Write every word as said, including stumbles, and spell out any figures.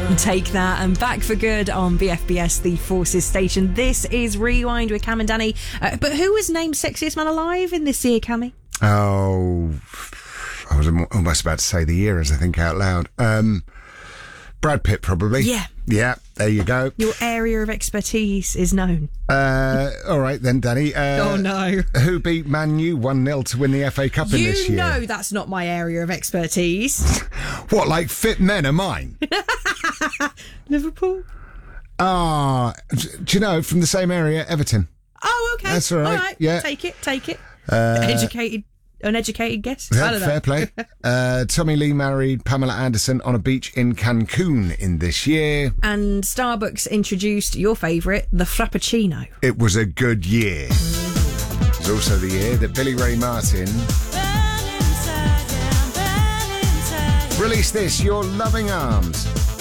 Take that and back for good on B F B S, the Forces station. This is Rewind with Cam and Danny. Uh, but who was named Sexiest Man Alive in this year, Cammy? Oh, I was almost about to say the year as I think out loud. Um, Brad Pitt, probably. Yeah. Yeah, there you go. Your area of expertise is known. Uh, all right then, Danny. Uh, oh, no. Who beat Man U one nil to win the F A Cup in you this year? You know that's not my area of expertise. What, like fit men are mine? Liverpool? Ah, do you know, from the same area, Everton. Oh, okay. That's all right. All right. Yeah. Take it, take it. Uh, Educated, uneducated guess? Yeah, I don't know. fair play. uh, Tommy Lee married Pamela Anderson on a beach in Cancun in this year. And Starbucks introduced your favourite, the Frappuccino. It was a good year. It was also the year that Billy Ray Martin released this, Your Loving Arms.